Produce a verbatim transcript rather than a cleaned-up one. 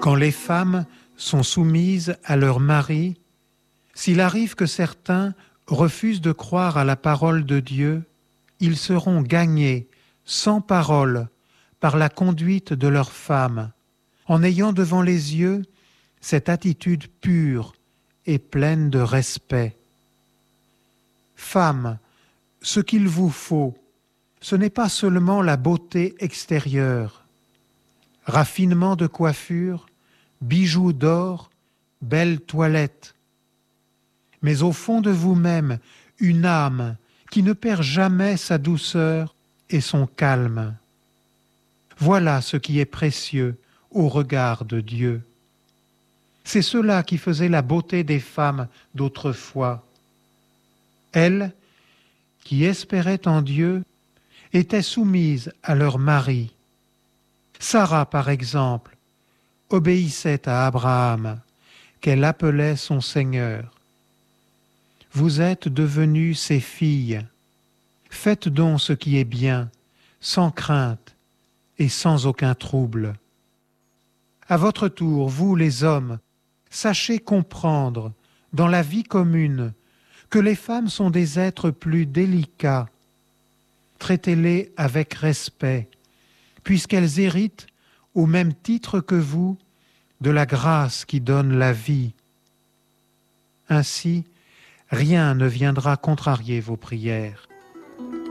Quand les femmes sont soumises à leur mari, s'il arrive que certains refusent de croire à la parole de Dieu, ils seront gagnés sans parole par la conduite de leur femme, en ayant devant les yeux cette attitude pure et pleine de respect. Femmes, ce qu'il vous faut, ce n'est pas seulement la beauté extérieure, raffinement de coiffure, bijoux d'or, belle toilette, mais au fond de vous-même, une âme qui ne perd jamais sa douceur et son calme. Voilà ce qui est précieux au regard de Dieu. C'est cela qui faisait la beauté des femmes d'autrefois. Elles, qui espéraient en Dieu, étaient soumises à leur mari. Sarah, par exemple, obéissait à Abraham, qu'elle appelait son Seigneur. Vous êtes devenues ses filles. Faites donc ce qui est bien, sans crainte et sans aucun trouble. À votre tour, vous les hommes, sachez comprendre, dans la vie commune, que les femmes sont des êtres plus délicats. Traitez-les avec respect, puisqu'elles héritent, au même titre que vous, de la grâce qui donne la vie. Ainsi, rien ne viendra contrarier vos prières.